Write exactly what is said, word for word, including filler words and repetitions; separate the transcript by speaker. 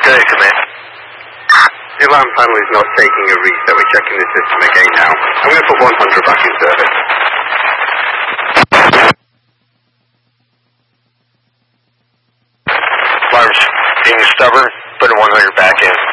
Speaker 1: day, Command.
Speaker 2: The alarm panel is not taking a reset. We're checking the system again now. I'm going to put one hundred back in service.
Speaker 1: Alarm's being stubborn. Putting one hundred back in.